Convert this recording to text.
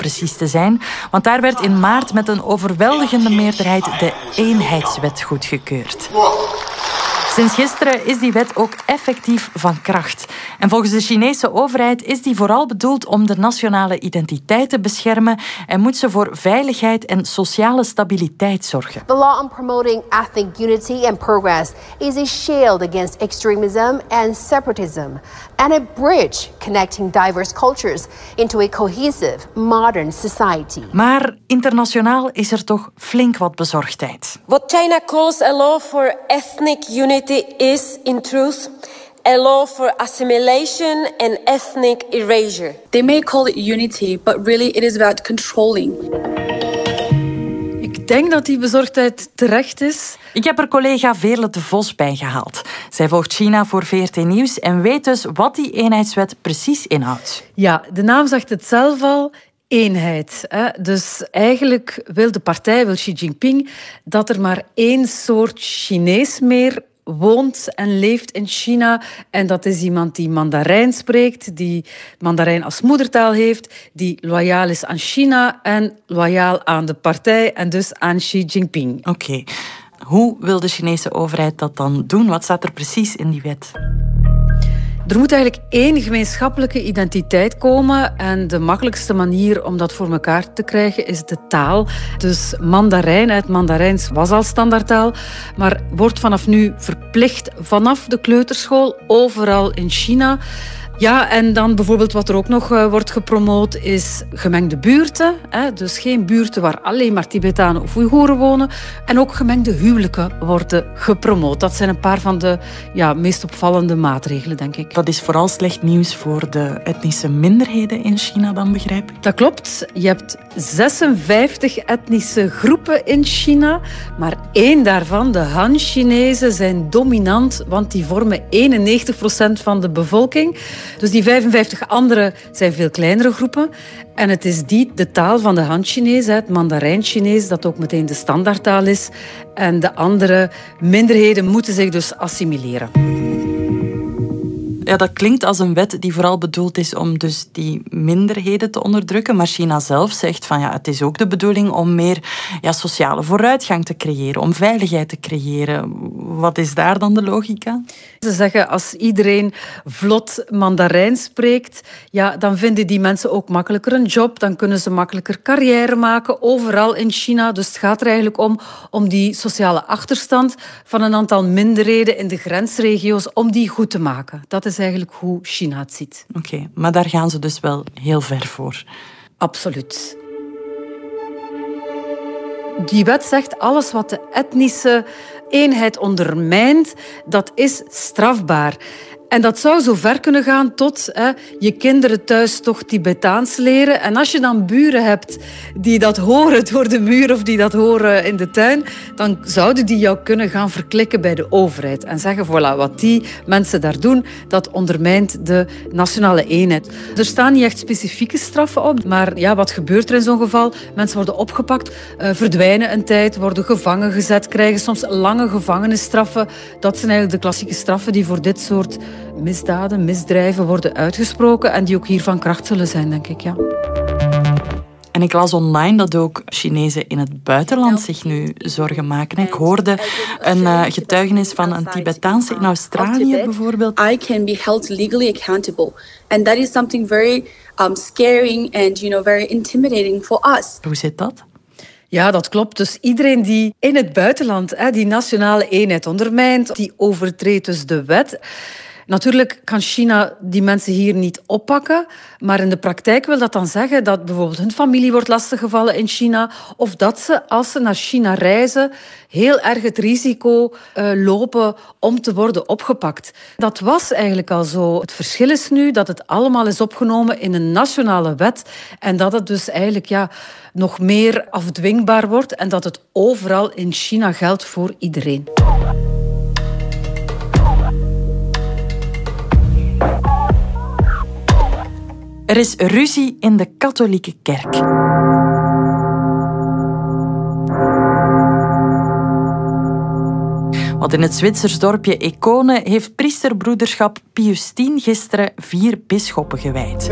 precies te zijn. Want daar werd in maart met een overweldigende meerderheid de eenheidswet goedgekeurd. Sinds gisteren is die wet ook effectief van kracht. En volgens de Chinese overheid is die vooral bedoeld om de nationale identiteit te beschermen en moet ze voor veiligheid en sociale stabiliteit zorgen. The law on promoting ethnic unity and progress is a shield against extremism and separatism, and a bridge connecting diverse cultures into a cohesive, modern society. Maar internationaal is er toch flink wat bezorgdheid. What China calls a law for ethnic unity is, in truth, a law for assimilation and ethnic erasure. They may call it unity, but really it is about controlling. Ik denk dat die bezorgdheid terecht is. Ik heb er collega Veerle de Vos bij gehaald. Zij volgt China voor VRT Nieuws en weet dus wat die eenheidswet precies inhoudt. Ja, de naam zegt het zelf al. Eenheid. Dus eigenlijk wil de partij, wil Xi Jinping, dat er maar één soort Chinees meer woont en leeft in China. En dat is iemand die Mandarijn spreekt, die Mandarijn als moedertaal heeft, die loyaal is aan China en loyaal aan de partij en dus aan Xi Jinping. Oké. Hoe wil de Chinese overheid dat dan doen? Wat staat er precies in die wet? Er moet eigenlijk één gemeenschappelijke identiteit komen en de makkelijkste manier om dat voor elkaar te krijgen is de taal. Dus Mandarijn, het Mandarijns was al standaardtaal, maar wordt vanaf nu verplicht vanaf de kleuterschool, overal in China. Ja, en dan bijvoorbeeld wat er ook nog wordt gepromoot is gemengde buurten. Dus geen buurten waar alleen maar Tibetanen of Oeigoeren wonen. En ook gemengde huwelijken worden gepromoot. Dat zijn een paar van de meest opvallende maatregelen, denk ik. Dat is vooral slecht nieuws voor de etnische minderheden in China, dan begrijp ik. Dat klopt. Je hebt 56 etnische groepen in China. Maar één daarvan, de Han-Chinezen, zijn dominant, want die vormen 91% van de bevolking. Dus die 55 andere zijn veel kleinere groepen. En het is de taal van de Han-Chinees, het Mandarijn-Chinees, dat ook meteen de standaardtaal is. En de andere minderheden moeten zich dus assimileren. Ja, dat klinkt als een wet die vooral bedoeld is om dus die minderheden te onderdrukken. Maar China zelf zegt van het is ook de bedoeling om meer sociale vooruitgang te creëren, om veiligheid te creëren. Wat is daar dan de logica? Ze zeggen als iedereen vlot Mandarijn spreekt, dan vinden die mensen ook makkelijker een job, dan kunnen ze makkelijker carrière maken, overal in China. Dus het gaat er eigenlijk om die sociale achterstand van een aantal minderheden in de grensregio's, om die goed te maken. Dat is eigenlijk hoe China het ziet. Oké, maar daar gaan ze dus wel heel ver voor. Absoluut. Die wet zegt alles wat de etnische eenheid ondermijnt, dat is strafbaar. En dat zou zo ver kunnen gaan tot je kinderen thuis toch Tibetaans leren. En als je dan buren hebt die dat horen door de muur of die dat horen in de tuin, dan zouden die jou kunnen gaan verklikken bij de overheid. En zeggen, voilà, wat die mensen daar doen, dat ondermijnt de nationale eenheid. Er staan niet echt specifieke straffen op, maar wat gebeurt er in zo'n geval? Mensen worden opgepakt, verdwijnen een tijd, worden gevangen gezet, krijgen soms lange gevangenisstraffen. Dat zijn eigenlijk de klassieke straffen die voor dit soort misdaden, misdrijven worden uitgesproken en die ook hier van kracht zullen zijn, denk ik, ja. En ik las online dat ook Chinezen in het buitenland zich nu zorgen maken. Ik hoorde een getuigenis van een Tibetaanse in Australië bijvoorbeeld. I can be held legally accountable. And that is something very scaring and very intimidating for us. Hoe zit dat? Ja, dat klopt. Dus iedereen die in het buitenland die nationale eenheid ondermijnt, die overtreedt dus de wet. Natuurlijk kan China die mensen hier niet oppakken, maar in de praktijk wil dat dan zeggen dat bijvoorbeeld hun familie wordt lastiggevallen in China of dat ze, als ze naar China reizen, heel erg het risico lopen om te worden opgepakt. Dat was eigenlijk al zo. Het verschil is nu dat het allemaal is opgenomen in een nationale wet en dat het dus eigenlijk nog meer afdwingbaar wordt en dat het overal in China geldt voor iedereen. Er is ruzie in de katholieke kerk. Want in het Zwitsers dorpje Econe heeft priesterbroederschap Pius X gisteren 4 bisschoppen gewijd.